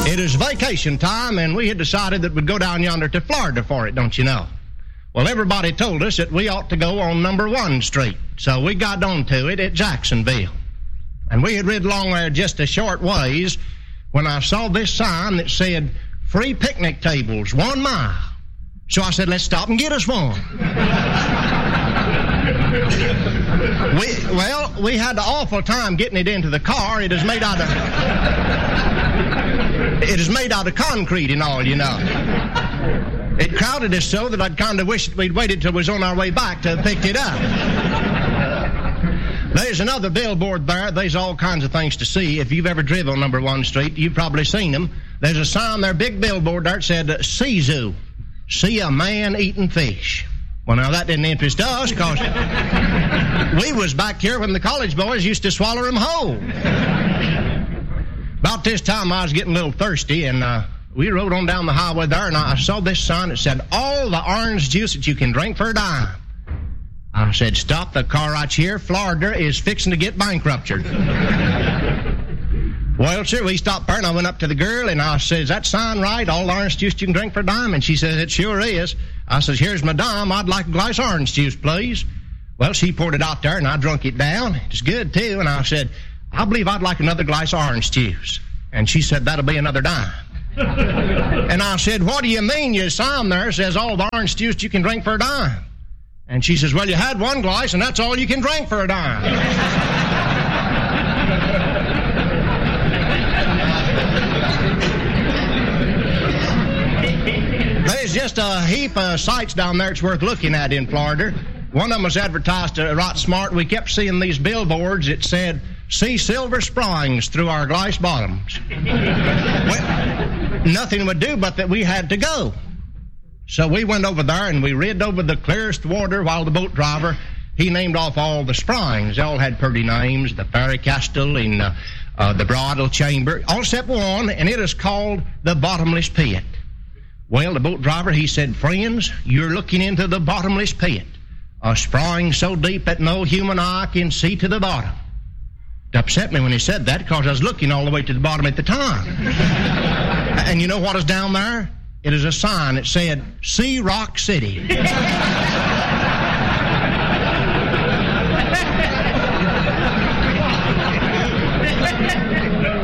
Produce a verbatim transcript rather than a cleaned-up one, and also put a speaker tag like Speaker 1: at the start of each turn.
Speaker 1: It is vacation time, and we had decided that we'd go down yonder to Florida for it, don't you know? Well, everybody told us that we ought to go on number one street, so we got on to it at Jacksonville. And we had rid along there just a short ways when I saw this sign that said, free picnic tables, one mile. So I said, let's stop and get us one. we, well, we had an awful time getting it into the car. It is made out of... It is made out of concrete and all, you know. It crowded us so that I'd kind of wish that we'd waited till we was on our way back to pick it up. There's another billboard there. There's all kinds of things to see. If you've ever driven on number one street, you've probably seen them. There's a sign there, big billboard there, that said, Sea Zoo. See a man eating fish. Well, now, that didn't interest us, because we was back here when the college boys used to swallow them whole. About this time, I was getting a little thirsty, and uh, we rode on down the highway there, and I saw this sign that said, all the orange juice that you can drink for a dime. I said, stop the car right here. Florida is fixing to get bankrupted. Well, sir, we stopped there, and I went up to the girl, and I said, is that sign right? All the orange juice you can drink for a dime? And she says, it sure is. I says, here's my dime. I'd like a glass of orange juice, please. Well, she poured it out there, and I drunk it down. It's good, too. And I said, I believe I'd like another glass of orange juice. And she said, that'll be another dime. And I said, what do you mean? Your sign there says all the orange juice you can drink for a dime. And she says, well, you had one glass, and that's all you can drink for a dime. There's just a heap of sights down there it's worth looking at in Florida. One of them was advertised to right smart. We kept seeing these billboards that said, see Silver Springs through our glass bottoms. Well, nothing would do but that we had to go. So we went over there and we rid over the clearest water while the boat driver, he named off all the springs. They all had pretty names, the Fairy Castle and uh, uh, the Bridal Chamber, all except one, and it is called the Bottomless Pit. Well, the boat driver, he said, friends, you're looking into the bottomless pit, a spring so deep that no human eye can see to the bottom. It upset me when he said that, because I was looking all the way to the bottom at the time. And you know what is down there? It is a sign that said, see Rock City.